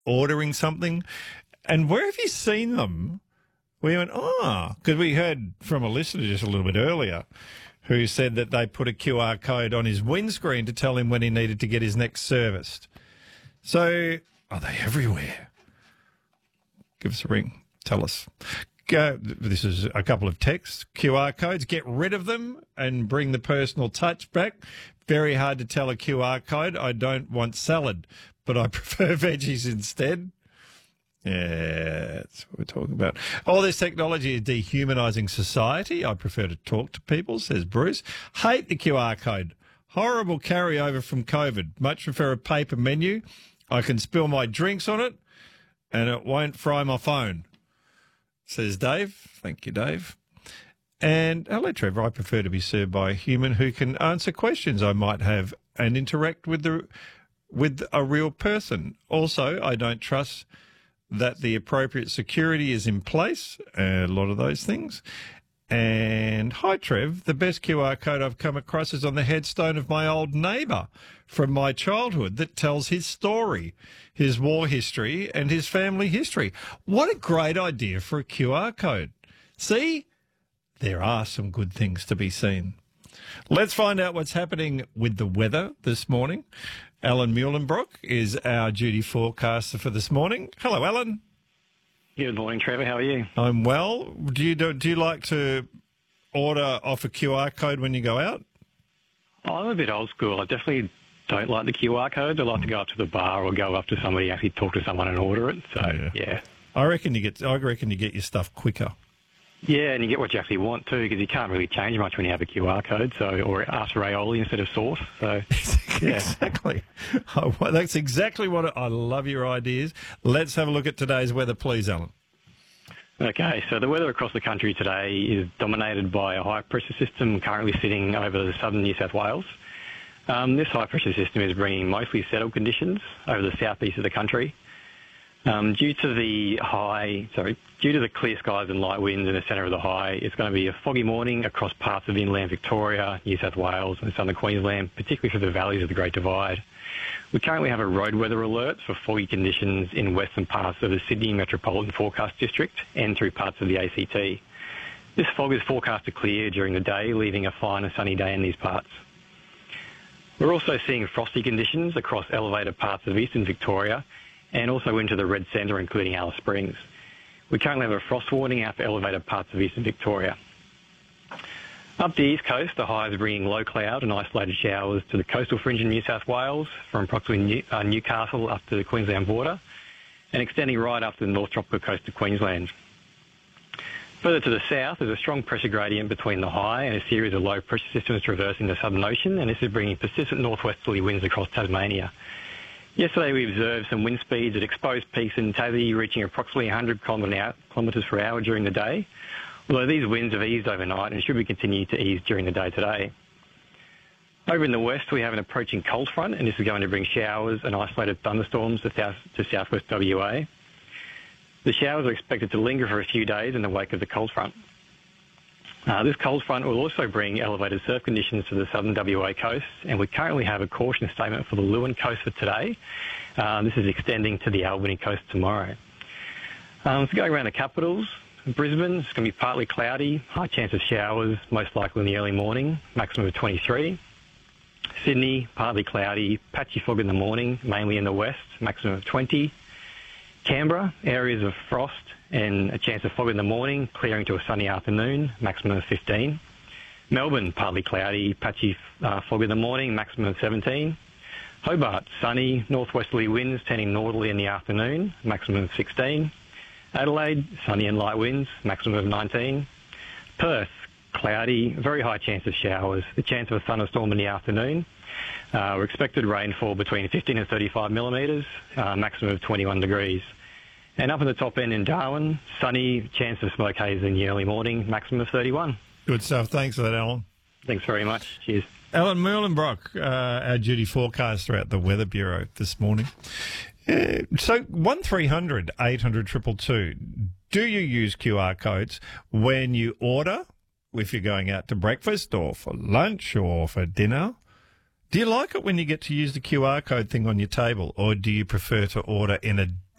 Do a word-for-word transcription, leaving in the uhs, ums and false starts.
ordering something. And where have you seen them? We went, oh, because we heard from a listener just a little bit earlier who said that they put a Q R code on his windscreen to tell him when he needed to get his next serviced. So are they everywhere? Give us a ring. Tell us. Go, this is a couple of texts. Q R codes, get rid of them and bring the personal touch back. Very hard to tell a Q R code. I don't want salad, but I prefer veggies instead. Yeah, that's what we're talking about. All this technology is dehumanising society. I prefer to talk to people, says Bruce. Hate the Q R code. Horrible carryover from COVID. Much prefer a paper menu. I can spill my drinks on it and it won't fry my phone, says Dave. Thank you, Dave. And hello, Trevor. I prefer to be served by a human who can answer questions I might have and interact with the with a real person. Also, I don't trust that the appropriate security is in place, a lot of those things. And hi, Trev, the best Q R code I've come across is on the headstone of my old neighbour from my childhood that tells his story, his war history and his family history. What a great idea for a Q R code. See, there are some good things to be seen. Let's find out what's happening with the weather this morning. Alan Muhlenbrock is our duty forecaster for this morning. Hello, Alan. Good morning, Trevor. How are you? I'm well. Do you do, do you like to order off a Q R code when you go out? I'm a bit old school. I definitely don't like the Q R code. I like to go up to the bar or go up to somebody, actually talk to someone and order it. So, yeah. yeah. I reckon you get. I reckon you get your stuff quicker. Yeah, and you get what you actually want too, because you can't really change much when you have a Q R code. So, or ask for aioli instead of sauce. So, yeah. Exactly. Oh, well, that's exactly what I, I love. Your ideas. Let's have a look at today's weather, please, Alan. Okay, so the weather across the country today is dominated by a high pressure system currently sitting over the southern New South Wales. Um, this high pressure system is bringing mostly settled conditions over the southeast of the country. Um, due to the high, sorry, due to the clear skies and light winds in the centre of the high, it's going to be a foggy morning across parts of inland Victoria, New South Wales and southern Queensland, particularly for the valleys of the Great Divide. We currently have a road weather alert for foggy conditions in western parts of the Sydney Metropolitan Forecast District and through parts of the A C T. This fog is forecast to clear during the day, leaving a fine and sunny day in these parts. We're also seeing frosty conditions across elevated parts of eastern Victoria and also into the Red Centre, including Alice Springs. We currently have a frost warning out for elevated parts of eastern Victoria. Up the east coast, the high is bringing low cloud and isolated showers to the coastal fringe in New South Wales, from approximately New, uh, Newcastle up to the Queensland border, and extending right up to the north tropical coast of Queensland. Further to the south, there's a strong pressure gradient between the high and a series of low pressure systems traversing the Southern Ocean, and this is bringing persistent northwesterly winds across Tasmania. Yesterday we observed some wind speeds at exposed peaks in Tassie reaching approximately one hundred kilometres per hour during the day, although these winds have eased overnight and should be continuing to ease during the day today. Over in the west we have an approaching cold front, and this is going to bring showers and isolated thunderstorms to, south, to southwest W A. The showers are expected to linger for a few days in the wake of the cold front. Uh, this cold front will also bring elevated surf conditions to the southern W A coast, and we currently have a caution statement for the Leeuwin coast for today. Uh, this is extending to the Albany coast tomorrow. Um, so going around the capitals, Brisbane, it's going to be partly cloudy, high chance of showers, most likely in the early morning, maximum of twenty-three. Sydney, partly cloudy, patchy fog in the morning, mainly in the west, maximum of twenty. Canberra, areas of frost and a chance of fog in the morning, clearing to a sunny afternoon, maximum of fifteen. Melbourne, partly cloudy, patchy uh, fog in the morning, maximum of seventeen. Hobart, sunny, northwesterly winds turning northerly in the afternoon, maximum of sixteen. Adelaide, sunny and light winds, maximum of nineteen. Perth, cloudy, very high chance of showers, the chance of a thunderstorm in the afternoon. Uh, we're expected rainfall between fifteen and thirty-five millimetres, uh, maximum of twenty-one degrees. And up in the top end in Darwin, sunny, chance of smoke haze in the early morning, maximum of thirty-one. Good stuff. Thanks for that, Alan. Thanks very much. Cheers. Alan Muhlenbrock, uh, our duty forecaster at the Weather Bureau this morning. Uh, so one three hundred eight hundred two two two. Do you use Q R codes when you order, if you're going out to breakfast or for lunch or for dinner? Do you like it when you get to use the Q R code thing on your table, or do you prefer to order in a